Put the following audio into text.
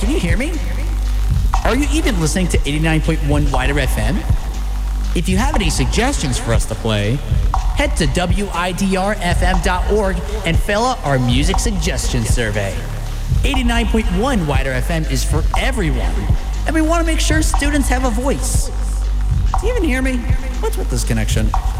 can you hear me? Are you even listening to 89.1 Wider FM? If you have any suggestions for us to play, head to widrfm.org and fill out our music suggestion survey. 89.1 Wider FM is for everyone, and we want to make sure students have a voice. Do you even hear me? What's with this connection?